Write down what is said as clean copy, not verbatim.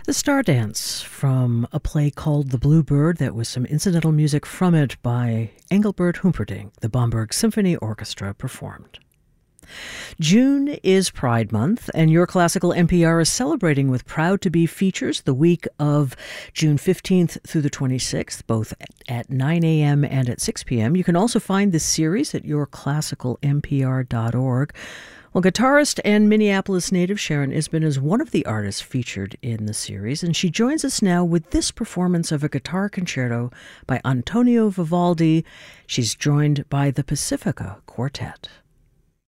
The Star Dance from a play called The Blue Bird that was some incidental music from it by Engelbert Humperdinck, the Bamberg Symphony Orchestra performed. June is Pride Month, and Your Classical NPR is celebrating with Proud to Be features the week of June 15th through the 26th, both at 9 a.m. and at 6 p.m. You can also find this series at yourclassicalnpr.org. Well, guitarist and Minneapolis native Sharon Isbin is one of the artists featured in the series, and she joins us now with this performance of a guitar concerto by Antonio Vivaldi. She's joined by the Pacifica Quartet.